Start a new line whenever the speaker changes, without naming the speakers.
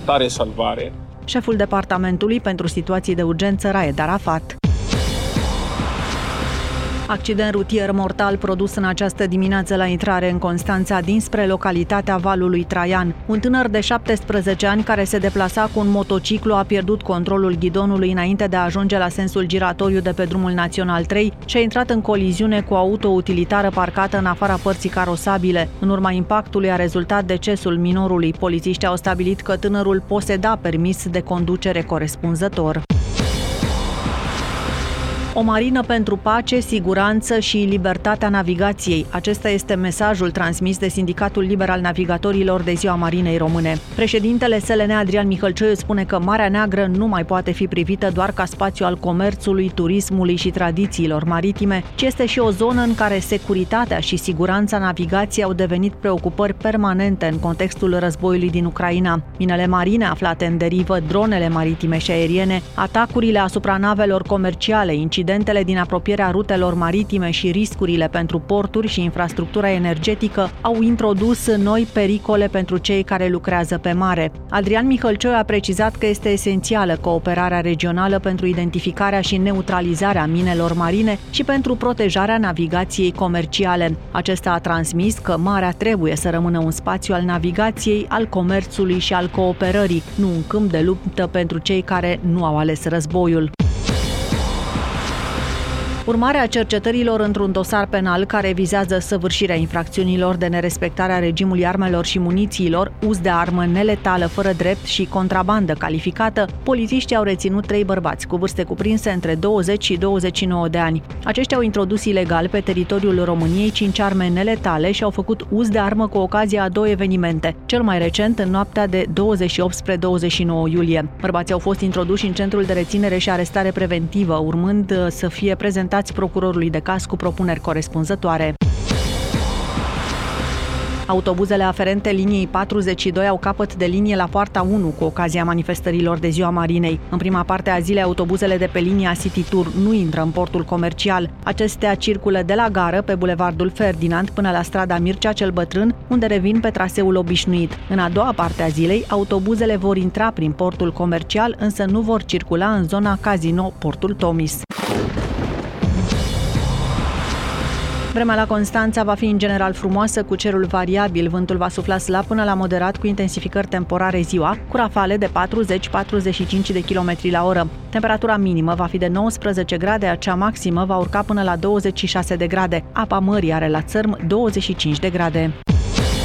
tare salvare.
Șeful Departamentului pentru Situații de Urgență, Raed Arafat. Accident rutier mortal produs în această dimineață la intrare în Constanța dinspre localitatea Valului Traian. Un tânăr de 17 ani care se deplasa cu un motociclu a pierdut controlul ghidonului înainte de a ajunge la sensul giratoriu de pe drumul național 3 și a intrat în coliziune cu o auto-utilitară parcată în afara părții carosabile. În urma impactului a rezultat decesul minorului. Polițiștii au stabilit că tânărul poseda permis de conducere corespunzător. O marină pentru pace, siguranță și libertatea navigației. Acesta este mesajul transmis de Sindicatul Liber al Navigatorilor de Ziua Marinei Române. Președintele SLN Adrian Mihălcioiu spune că Marea Neagră nu mai poate fi privită doar ca spațiu al comerțului, turismului și tradițiilor maritime, ci este și o zonă în care securitatea și siguranța navigației au devenit preocupări permanente în contextul războiului din Ucraina. Minele marine aflate în derivă, dronele maritime și aeriene, atacurile asupra navelor comerciale, incidentele din apropierea rutelor maritime și riscurile pentru porturi și infrastructura energetică au introdus noi pericole pentru cei care lucrează pe mare. Adrian Mihălcioiu a precizat că este esențială cooperarea regională pentru identificarea și neutralizarea minelor marine și pentru protejarea navigației comerciale. Acesta a transmis că marea trebuie să rămână un spațiu al navigației, al comerțului și al cooperării, nu un câmp de luptă pentru cei care nu au ales războiul. Urmarea cercetărilor într-un dosar penal care vizează săvârșirea infracțiunilor de nerespectare a regimului armelor și munițiilor, uz de armă neletală fără drept și contrabandă calificată, polițiștii au reținut 3 bărbați cu vârste cuprinse între 20 și 29 de ani. Aceștia au introdus ilegal pe teritoriul României 5 arme neletale și au făcut uz de armă cu ocazia a 2 evenimente, cel mai recent în noaptea de 28 spre 29 iulie. Bărbații au fost introduși în centrul de reținere și arestare preventivă, urmând să fie prezentați procurorului de caz cu propuneri corespunzătoare. Autobuzele aferente liniei 42 au capăt de linie la poarta 1 cu ocazia manifestărilor de Ziua Marinei. În prima parte a zilei, autobuzele de pe linia City Tour nu intră în portul comercial. Acestea circulă de la gară pe bulevardul Ferdinand până la strada Mircea cel Bătrân, unde revin pe traseul obișnuit. În a doua parte a zilei, autobuzele vor intra prin portul comercial, însă nu vor circula în zona Casino Portul Tomis. Vremea la Constanța va fi în general frumoasă, cu cerul variabil, vântul va sufla slab până la moderat cu intensificări temporare ziua, cu rafale de 40-45 de km la oră. Temperatura minimă va fi de 19 grade, a cea maximă va urca până la 26 de grade. Apa mării are la țărm 25 de grade.